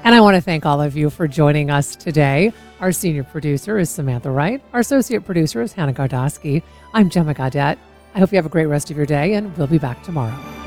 And I want to thank all of you for joining us today. Our senior producer is Samantha Wright. Our associate producer is Hannah Gardosky. I'm Gemma Gaudette. I hope you have a great rest of your day, and we'll be back tomorrow.